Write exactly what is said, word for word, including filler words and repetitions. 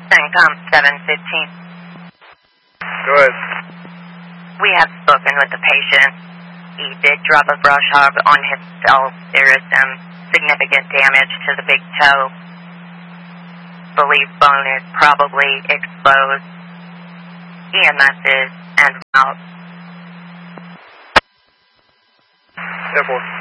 CENTCOM seven fifteen. Go ahead. We have spoken with the patient. He did drop a brush hog on himself. There is some significant damage to the big toe. Believe bone is probably exposed. E M S is and out. Airport.